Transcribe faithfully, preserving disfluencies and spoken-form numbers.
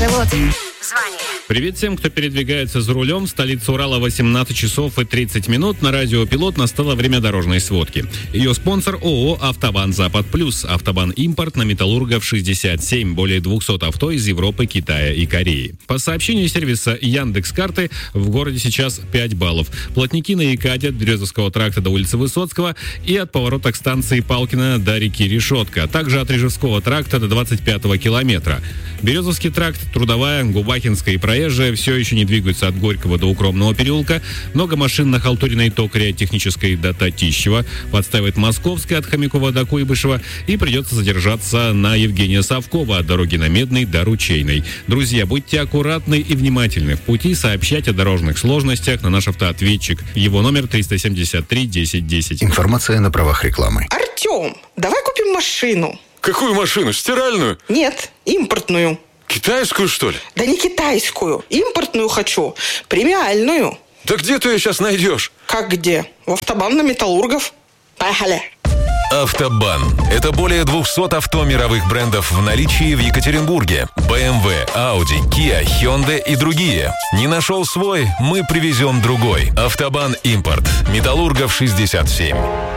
пилот. Звони. Привет всем, кто передвигается за рулем. Столица Урала, восемнадцать часов и тридцать минут. На радио «Пилот» настало время дорожной сводки. Ее спонсор ООО «Автобан Запад Плюс». «Автобан Импорт» на Металлургов шестьдесят семь. Более двухсот авто из Европы, Китая и Кореи. По сообщению сервиса Яндекс.Карты, в городе сейчас пять баллов. Плотники на Екате от Березовского тракта до улицы Высоцкого и от поворота к станции Палкина до реки Решетка, а также от Рижевского тракта до двадцать пятого километра. Березовский тракт, Трудовая, Губахинская и Проезжая все еще не двигаются от Горького до Укромного переулка. Много машин на Халтуриной, Токаря, Технической до Татищева. Подставит Московская от Хомякова до Куйбышева. И придется задержаться на Евгения Савкова от дороги на Медной до Ручейной. Друзья, будьте аккуратны и внимательны в пути. Сообщайте о дорожных сложностях на наш автоответчик. Его номер триста семьдесят три десять десять. Информация на правах рекламы. Артем, давай купим машину. Какую машину? Стиральную? Нет, импортную. Китайскую, что ли? Да не китайскую. Импортную хочу. Премиальную. Да где ты ее сейчас найдешь? Как где? В Автобан на Металлургов. Поехали. Автобан. Это более двухсот авто мировых брендов в наличии в Екатеринбурге. бэ эм вэ, Audi, Kia, Hyundai и другие. Не нашел свой? Мы привезем другой. Автобан Импорт. Металлургов шестьдесят семь.